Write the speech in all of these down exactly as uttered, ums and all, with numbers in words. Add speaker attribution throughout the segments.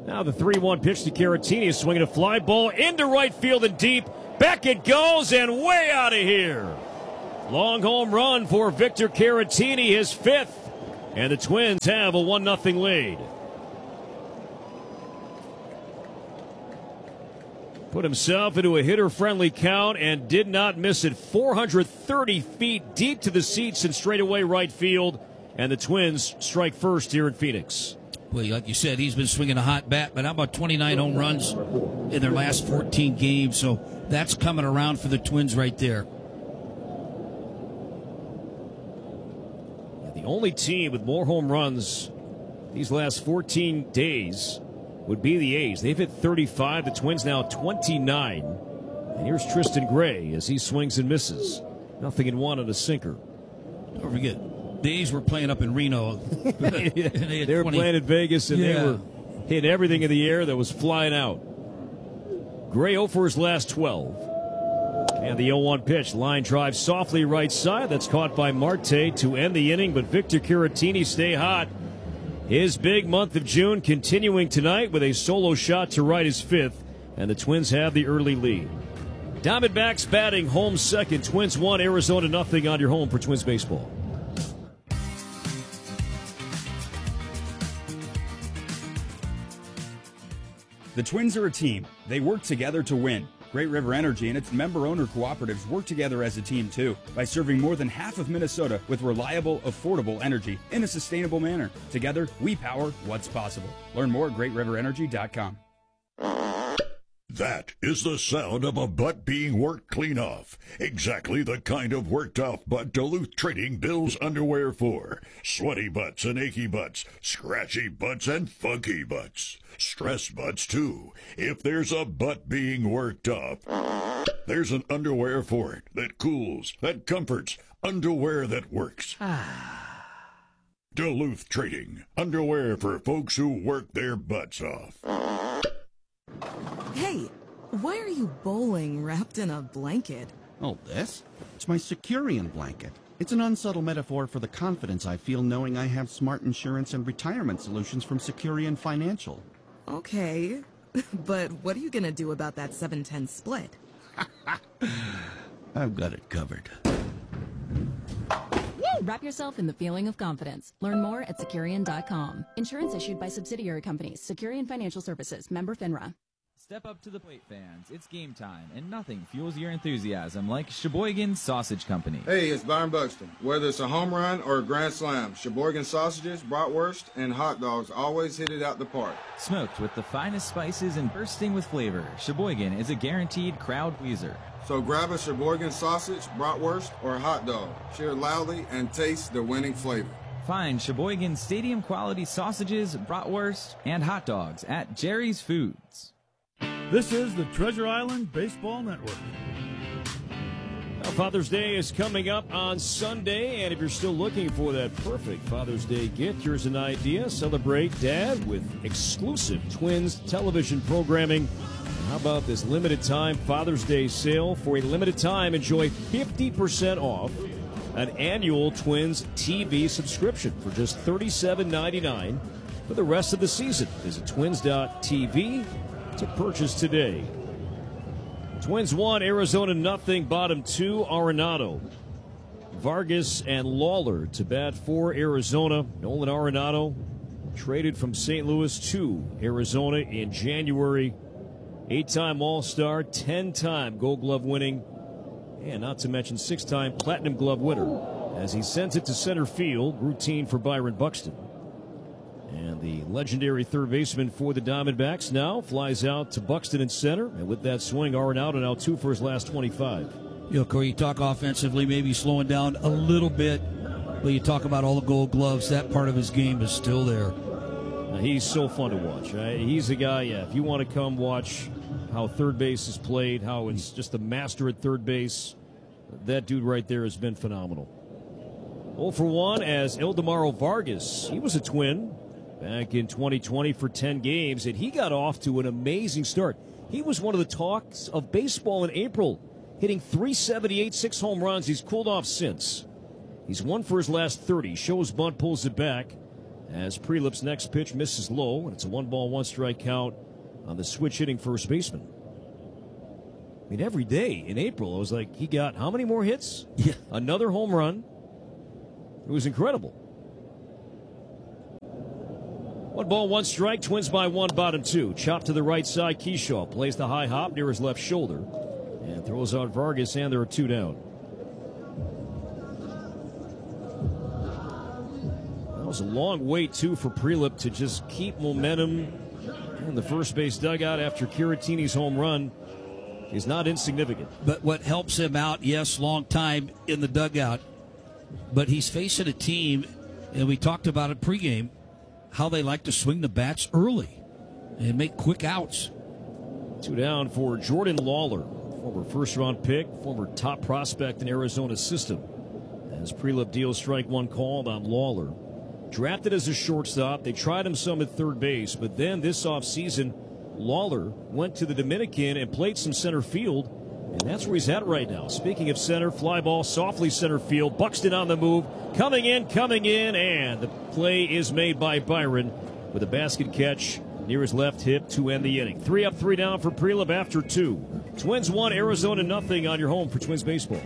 Speaker 1: Now the three one pitch to Caratini, swinging a fly ball into right field and deep. Back it goes and way out of here. Long home run for Victor Caratini, his fifth. And the Twins have a one nothing lead. Put himself into a hitter-friendly count and did not miss it. four hundred thirty feet deep to the seats and straightaway right field. And the Twins strike first here in Phoenix.
Speaker 2: Well, like you said, he's been swinging a hot bat, but how about twenty-nine home runs in their last fourteen games? So that's coming around for the Twins right there.
Speaker 1: The only team with more home runs these last fourteen days would be the A's. They've hit thirty-five. The Twins now twenty-nine. And here's Tristan Gray as he swings and misses. Nothing in one on a sinker.
Speaker 2: Don't forget, the A's were playing up in Reno.
Speaker 1: they, they were twenty playing in Vegas, and yeah. they were hitting everything in the air that was flying out. Gray oh for his last twelve. And the oh one pitch. Line drive softly right side. That's caught by Marte to end the inning. But Victor Caratini stay hot. His big month of June continuing tonight with a solo shot to right his fifth. And the Twins have the early lead. Diamondbacks batting home second. Twins one, Arizona nothing on your home for Twins baseball.
Speaker 3: The Twins are a team. They work together to win. Great River Energy and its member-owner cooperatives work together as a team, too, by serving more than half of Minnesota with reliable, affordable energy in a sustainable manner. Together, we power what's possible. Learn more at great river energy dot com.
Speaker 4: That is the sound of a butt being worked clean off. Exactly the kind of worked off butt Duluth Trading builds underwear for. Sweaty butts and achy butts, scratchy butts and funky butts. Stress butts, too. If there's a butt being worked off, there's an underwear for it that cools, that comforts, underwear that works. Duluth Trading, underwear for folks who work their butts off.
Speaker 5: Hey, why are you bowling wrapped in a blanket?
Speaker 6: Oh, this? It's my Securian blanket. It's an unsubtle metaphor for the confidence I feel knowing I have smart insurance and retirement solutions from Securian Financial.
Speaker 5: Okay, but what are you going to do about that seven ten split?
Speaker 6: I've got it covered.
Speaker 7: Wrap yourself in the feeling of confidence. Learn more at Securian dot com. Insurance issued by subsidiary companies. Securian Financial Services. Member FINRA.
Speaker 8: Step up to the plate, fans. It's game time, and nothing fuels your enthusiasm like Sheboygan Sausage Company.
Speaker 9: Hey, it's Byron Buxton. Whether it's a home run or a grand slam, Sheboygan sausages, bratwurst, and hot dogs always hit it out the park.
Speaker 8: Smoked with the finest spices and bursting with flavor, Sheboygan is a guaranteed crowd pleaser.
Speaker 9: So grab a Sheboygan sausage, bratwurst, or hot dog. Cheer loudly and taste the winning flavor.
Speaker 8: Find Sheboygan Stadium quality sausages, bratwurst, and hot dogs at Jerry's Foods.
Speaker 10: This is the Treasure Island Baseball Network.
Speaker 1: Now, Father's Day is coming up on Sunday, and if you're still looking for that perfect Father's Day gift, here's an idea. Celebrate Dad with exclusive Twins television programming. How about this limited time Father's Day sale? For a limited time, enjoy fifty percent off an annual Twins T V subscription for just thirty-seven ninety-nine for the rest of the season. Visit twins dot t v to purchase today. Twins one, Arizona nothing, bottom two, Arenado. Vargas and Lawler to bat for Arizona. Nolan Arenado traded from Saint Louis to Arizona in January. Eight-time All-Star, ten-time Gold Glove winning, and not to mention six-time Platinum Glove winner as he sends it to center field, routine for Byron Buxton. And the legendary third baseman for the Diamondbacks now flies out to Buxton in center. And with that swing, Arenado now two for his last twenty-five.
Speaker 2: You know, Corey, you talk offensively, maybe slowing down a little bit, but you talk about all the Gold Gloves. That part of his game is still there.
Speaker 1: Now, he's so fun to watch. Uh, he's a guy, yeah, if you want to come watch how third base is played, how it's just a master at third base, that dude right there has been phenomenal. oh for one as Ildemaro Vargas. He was a Twin back in twenty twenty for ten games, and he got off to an amazing start. He was one of the talks of baseball in April, hitting three seventy-eight, six home runs. He's cooled off since. He's one for his last thirty. Shows bunt, pulls it back. as Prelip's next pitch misses low, and it's a one ball, one strike count on the switch hitting first baseman. I mean, every day in April, I was like, he got how many more hits?
Speaker 2: Yeah.
Speaker 1: Another home run. It was incredible. One ball, one strike. Twins by one, bottom two. Chop to the right side. Keyshaw plays the high hop near his left shoulder and throws out Vargas, and there are two down. That was a long wait, too, for Prelip to just keep momentum in the first base dugout after Caratini's home run. Is not insignificant.
Speaker 2: But what helps him out, yes, long time in the dugout, but he's facing a team, and we talked about it pregame, how they like to swing the bats early and make quick outs.
Speaker 1: Two down for Jordan Lawler, former first-round pick, former top prospect in Arizona's system. As Prelip deals strike one called on Lawler. Drafted as a shortstop, they tried him some at third base, but then this offseason, Lawler went to the Dominican and played some center field, and that's where he's at right now. Speaking of center, fly ball softly center field. Buxton on the move, coming in, coming in, and the play is made by Byron with a basket catch near his left hip to end the inning. Three up, three down for Prelip after two. Twins one, Arizona nothing on your home for Twins baseball.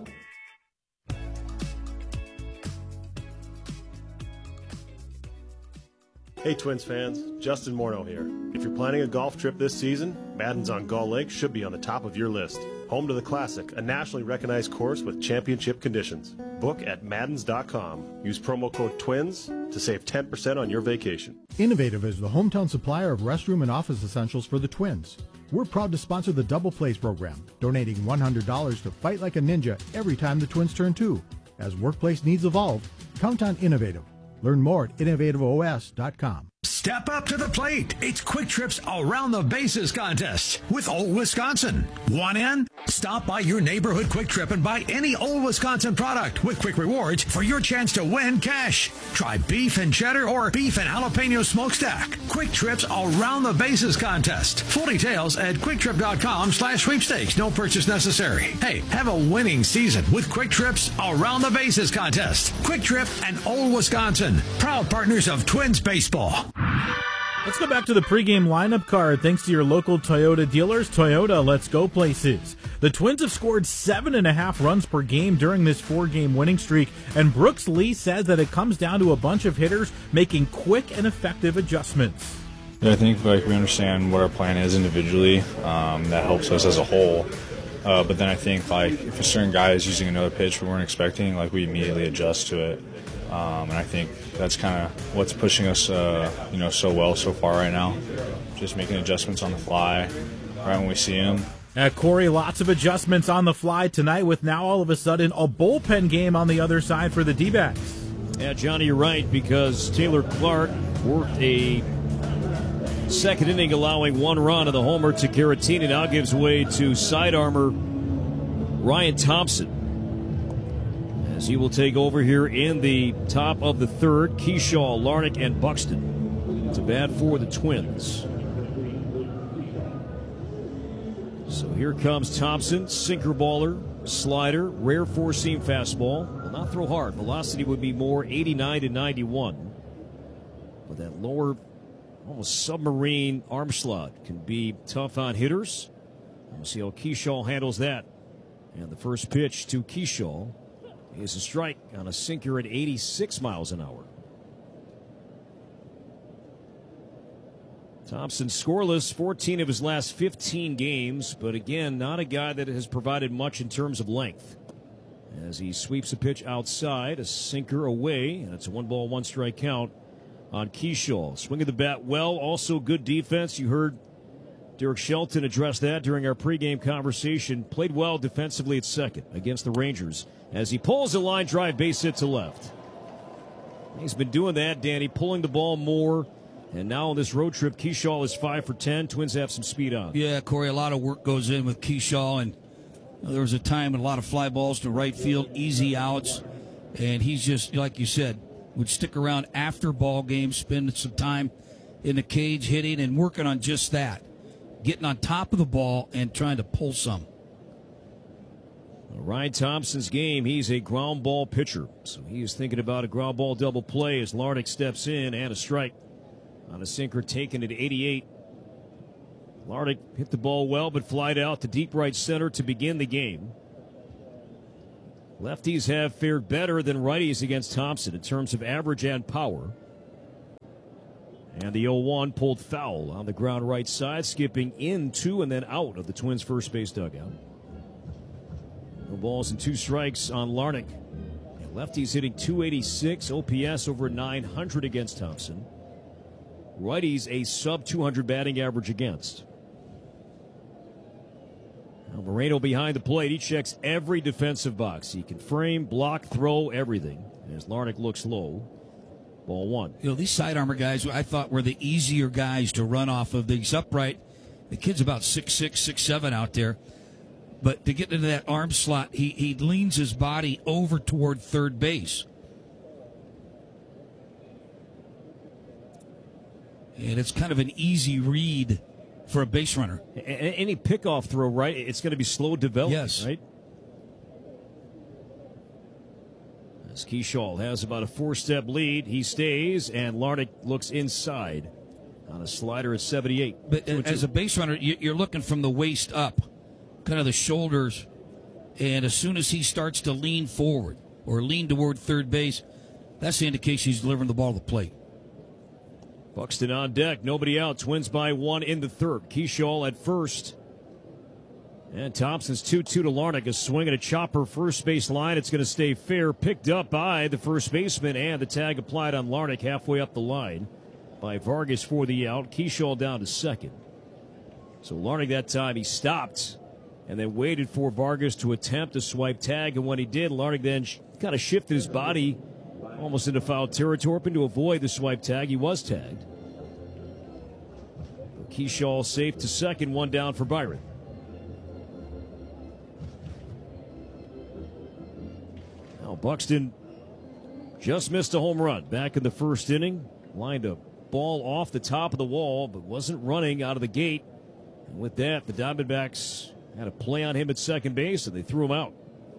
Speaker 11: Hey Twins fans, Justin Morneau here. If you're planning a golf trip this season, Madden's on Gull Lake should be on the top of your list. Home to the Classic, a nationally recognized course with championship conditions. Book at Maddens dot com. Use promo code TWINS to save ten percent on your vacation.
Speaker 12: Innovative is the hometown supplier of restroom and office essentials for the Twins. We're proud to sponsor the Double Plays program, donating one hundred dollars to Fight Like a Ninja every time the Twins turn two. As workplace needs evolve, count on Innovative. Learn more at innovative O S dot com.
Speaker 13: Step up to the plate. It's Quick Trip's Around the Bases contest with Old Wisconsin. Want in? Stop by your neighborhood Quick Trip and buy any Old Wisconsin product with Quick Rewards for your chance to win cash. Try beef and cheddar or beef and jalapeno smokestack. Quick Trip's Around the Bases contest. Full details at quick trip dot com slash sweepstakes. No purchase necessary. Hey, have a winning season with Quick Trip's Around the Bases contest. Quick Trip and Old Wisconsin, proud partners of Twins baseball.
Speaker 14: Let's go back to the pregame lineup card. Thanks to your local Toyota dealers. Toyota, let's go places. The Twins have scored seven and a half runs per game during this four-game winning streak, and Brooks Lee says that it comes down to a bunch of hitters making quick and effective adjustments.
Speaker 15: I think like we understand what our plan is individually. Um, that helps us as a whole. Uh, but then I think like if a certain guy is using another pitch we weren't expecting, like we immediately adjust to it. Um, and I think that's kind of what's pushing us, uh, you know, so well so far right now. Just making adjustments on the fly right when we see them.
Speaker 14: At Corey, lots of adjustments on the fly tonight with now all of a sudden a bullpen game on the other side for the D-backs.
Speaker 1: Yeah, Johnny, you're right, because Taylor Clark worked a second inning allowing one run of the homer to Caratini. Now gives way to side armor Ryan Thompson. As he will take over here in the top of the third. Keyshaw, Larnach, and Buxton to bat for the Twins. So here comes Thompson, sinker baller, slider, rare four-seam fastball. Will not throw hard. Velocity would be more eighty-nine to ninety-one. But that lower, almost submarine arm slot can be tough on hitters. We'll see how Keyshaw handles that. And the first pitch to Keyshaw is a strike on a sinker at eighty-six miles an hour. Thompson scoreless fourteen of his last fifteen games, but again, not a guy that has provided much in terms of length. As he sweeps a pitch outside, a sinker away, and it's a one ball, one strike count on Keyshaw. Swing of the bat well, also good defense. You heard Derek Shelton address that during our pregame conversation. Played well defensively at second against the Rangers as he pulls a line drive base hit to left. He's been doing that, Danny, pulling the ball more. And now on this road trip, Keyshaw is five for ten. Twins have some speed on.
Speaker 2: Yeah, Corey, a lot of work goes in with Keyshaw, and there was a time with a lot of fly balls to right field, easy outs, and he's just, like you said, would stick around after ball games, spend some time in the cage hitting and working on just that, getting on top of the ball and trying to pull some.
Speaker 1: Ryan Thompson's game, he's a ground ball pitcher. So he is thinking about a ground ball double play as Larnach steps in, and a strike on a sinker taken at eighty-eight. Larnach hit the ball well, but flied out to deep right center to begin the game. Lefties have fared better than righties against Thompson in terms of average and power. And the oh one pulled foul on the ground right side, skipping into and then out of the Twins' first base dugout. No balls and two strikes on Larnach. And lefties hitting two eighty-six, O P S over nine hundred against Thompson. Righties a sub two hundred batting average against. Now Moreno behind the plate. He checks every defensive box. He can frame, block, throw, everything. As Larnach looks low. Ball one.
Speaker 2: You know, these side armor guys, I thought were the easier guys to run off of. These upright. The kid's about six six, six seven out there. But to get into that arm slot, he, he leans his body over toward third base. And it's kind of an easy read for a base runner.
Speaker 1: Any pickoff throw, right? It's going to be slow developing,
Speaker 2: yes.
Speaker 1: Right? As Keyshaw has about a four-step lead, he stays, and Larnach looks inside on a slider at seventy-eight.
Speaker 2: But as a base runner, you're looking from the waist up, kind of the shoulders, and as soon as he starts to lean forward or lean toward third base, that's the indication he's delivering the ball to the plate.
Speaker 1: Buxton on deck, nobody out. Twins by one in the third. Keyshaw at first. And Thompson's two two to Larnach. A swing and a chopper first base line. It's going to stay fair. Picked up by the first baseman, and the tag applied on Larnach halfway up the line by Vargas for the out. Keyshaw down to second. So Larnach that time, he stopped and then waited for Vargas to attempt a swipe tag. And when he did, Larnach then kind of shifted his body almost into foul territory, hoping to avoid the swipe tag. He was tagged. Keyshaw safe to second, one down for Byron. Now Buxton just missed a home run back in the first inning. Lined a ball off the top of the wall, but wasn't running out of the gate. And with that, the Diamondbacks had a play on him at second base, and they threw him out.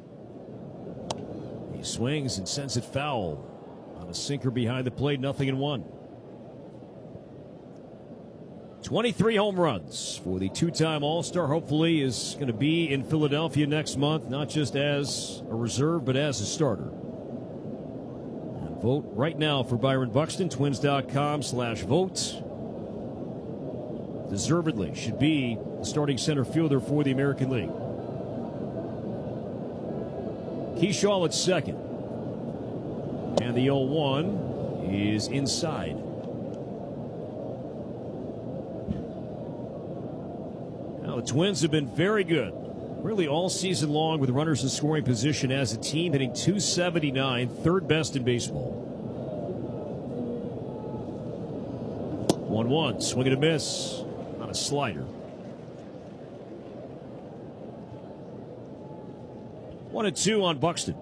Speaker 1: He swings and sends it foul on a sinker behind the plate, nothing in one. twenty-three home runs for the two-time All-Star. Hopefully is going to be in Philadelphia next month, not just as a reserve, but as a starter. And vote right now for Byron Buxton, twins.com slash vote. Deservedly should be the starting center fielder for the American League. Keyshaw at second. And the oh one is inside. Now, the Twins have been very good, really all season long, with runners in scoring position as a team, hitting two seventy-nine, third best in baseball. one one, swing and a miss on a slider. one and two on Buxton.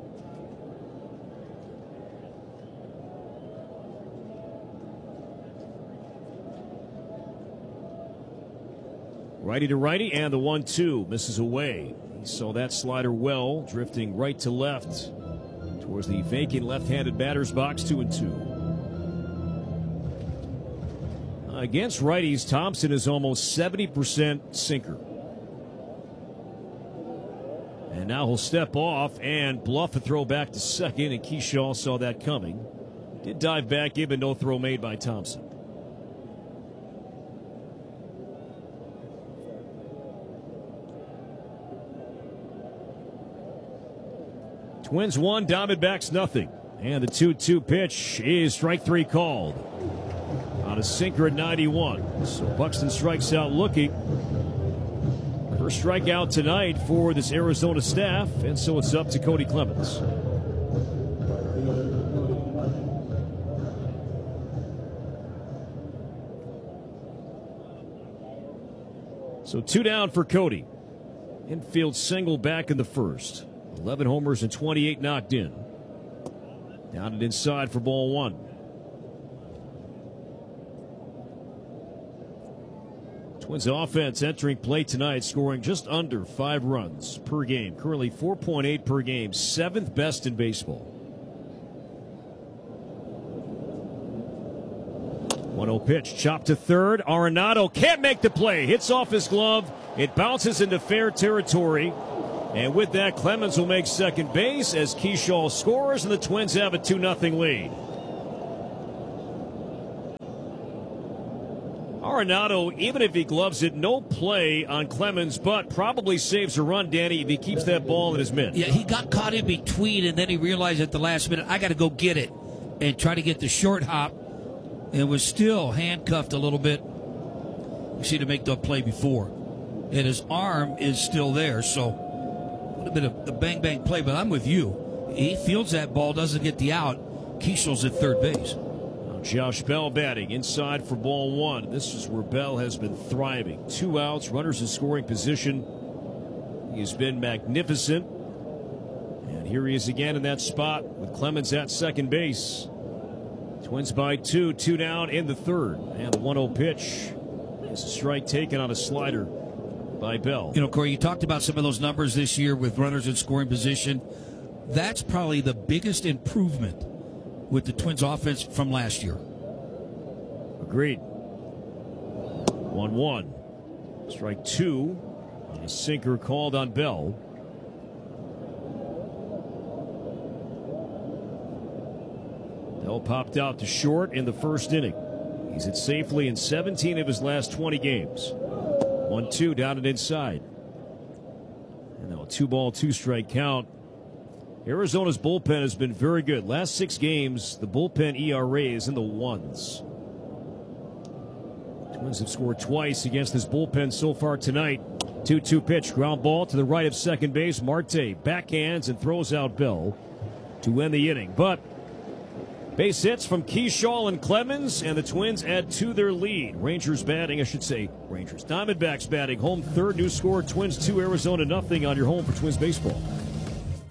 Speaker 1: Righty to righty, and the one two misses away. He saw that slider well, drifting right to left towards the vacant left-handed batter's box, two and two. Against righties, Thompson is almost seventy percent sinker. And now he'll step off and bluff a throw back to second, and Keyshaw saw that coming. Did dive back in, but no throw made by Thompson. Twins one, Diamondbacks nothing. And the two two pitch is strike three called on a sinker at ninety-one. So Buxton strikes out looking. First strikeout tonight for this Arizona staff, and so it's up to Cody Clemens. So two down for Cody. Infield single back in the first. eleven homers and twenty-eight knocked in. Down and inside for ball one. Twins offense entering play tonight, scoring just under five runs per game. Currently four point eight per game, seventh best in baseball. one oh pitch, chopped to third. Arenado can't make the play. Hits off his glove. It bounces into fair territory. And with that, Clemens will make second base as Kershaw scores, and the Twins have a two nothing lead. Arenado, even if he gloves it, no play on Clemens, but probably saves a run, Danny, if he keeps that ball in his mitt.
Speaker 2: Yeah, he got caught in between, and then he realized at the last minute, I got to go get it, and try to get the short hop, and was still handcuffed a little bit. You see to make the play before. And his arm is still there, so a little bit of a bang-bang play, but I'm with you. He fields that ball, doesn't get the out. Kershal's at third base.
Speaker 1: Josh Bell batting inside for ball one. This is where Bell has been thriving. Two outs, runners in scoring position. He's been magnificent. And here he is again in that spot with Clemens at second base. Twins by two, two down in the third. And the one oh pitch is a strike taken on a slider by Bell.
Speaker 2: You know, Corey, you talked about some of those numbers this year with runners in scoring position. That's probably the biggest improvement with the Twins offense from last year.
Speaker 1: Agreed. one one. Strike two. A sinker called on Bell. Bell popped out to short in the first inning. He's hit safely in seventeen of his last twenty games. one two down and inside. And now a two ball, two strike count. Arizona's bullpen has been very good. Last six games, the bullpen E R A is in the ones. Twins have scored twice against this bullpen so far tonight. two two pitch, ground ball to the right of second base. Marte backhands and throws out Bell to end the inning. But base hits from Kershaw and Clemens, and the Twins add to their lead. Rangers batting, I should say Rangers. Diamondbacks batting home third. New score, Twins two, Arizona nothing on your home for Twins baseball.